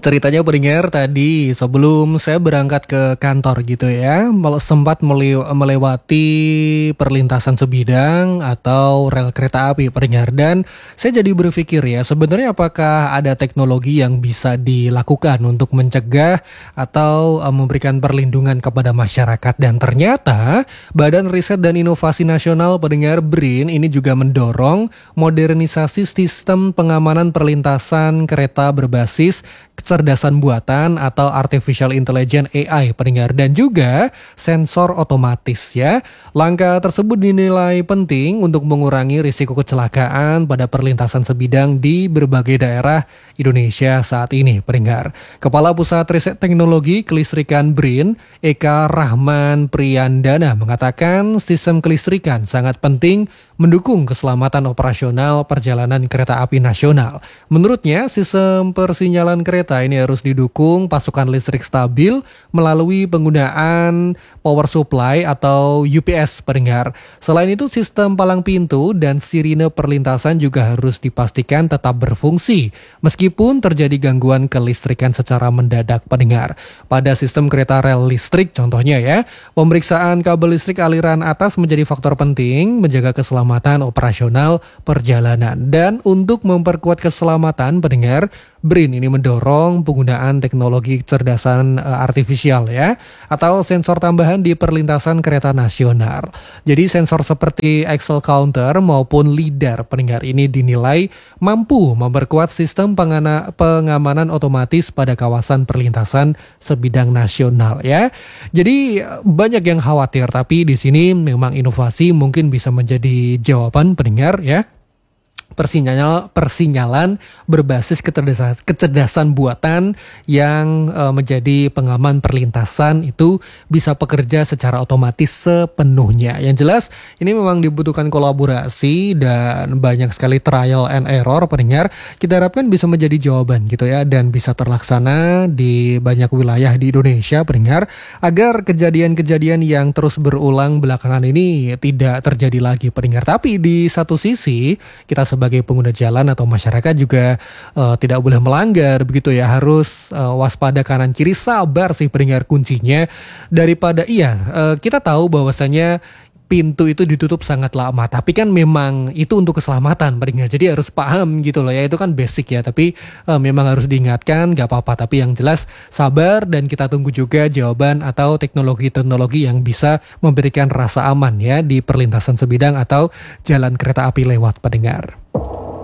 Ceritanya pendengar tadi sebelum saya berangkat ke kantor gitu ya, sempat melewati perlintasan sebidang atau rel kereta api pendengar dan saya jadi berpikir ya sebenarnya apakah ada teknologi yang bisa dilakukan untuk mencegah atau memberikan perlindungan kepada masyarakat dan ternyata Badan Riset dan Inovasi Nasional pendengar BRIN ini juga mendorong modernisasi sistem pengamanan perlintasan kereta berbasis kecerdasan buatan atau artificial intelligence AI pendengar dan juga sensor otomatis ya. Langkah tersebut dinilai penting untuk mengurangi risiko kecelakaan pada perlintasan sebidang di berbagai daerah Indonesia saat ini pendengar. Kepala Pusat Riset Teknologi Kelistrikan BRIN, Eka Rahman Priyandana mengatakan sistem kelistrikan sangat penting mendukung keselamatan operasional perjalanan kereta api nasional. Menurutnya, sistem persinyalan kereta ini harus didukung pasukan listrik stabil melalui penggunaan power supply atau UPS pendengar. Selain itu, sistem palang pintu dan sirine perlintasan juga harus dipastikan tetap berfungsi meskipun terjadi gangguan kelistrikan secara mendadak pendengar. Pada sistem kereta rel listrik contohnya ya, pemeriksaan kabel listrik aliran atas menjadi faktor penting menjaga keselamatan operasional perjalanan. Dan untuk memperkuat keselamatan pendengar, BRIN ini mendorong penggunaan teknologi kecerdasan artifisial ya atau sensor tambahan di perlintasan kereta nasional. Jadi sensor seperti axle counter maupun lidar pendengar ini dinilai mampu memperkuat sistem pengamanan otomatis pada kawasan perlintasan sebidang nasional ya. Jadi banyak yang khawatir tapi di sini memang inovasi mungkin bisa menjadi jawaban pendengar ya. Persinyalan berbasis kecerdasan buatan yang menjadi pengaman perlintasan itu bisa bekerja secara otomatis sepenuhnya. Yang jelas ini memang dibutuhkan kolaborasi dan banyak sekali trial and error pendengar. Kita harapkan bisa menjadi jawaban gitu ya dan bisa terlaksana di banyak wilayah di Indonesia pendengar agar kejadian-kejadian yang terus berulang belakangan ini tidak terjadi lagi pendengar. Tapi di satu sisi kita sebagai pengguna jalan atau masyarakat juga tidak boleh melanggar begitu ya, harus waspada kanan kiri, sabar sih pendengar kuncinya daripada kita tahu bahwasanya pintu itu ditutup sangat lama tapi kan memang itu untuk keselamatan pendengar, jadi harus paham gitu loh ya, itu kan basic ya, tapi memang harus diingatkan gak apa-apa, tapi yang jelas sabar dan kita tunggu juga jawaban atau teknologi-teknologi yang bisa memberikan rasa aman ya di perlintasan sebidang atau jalan kereta api lewat pendengar.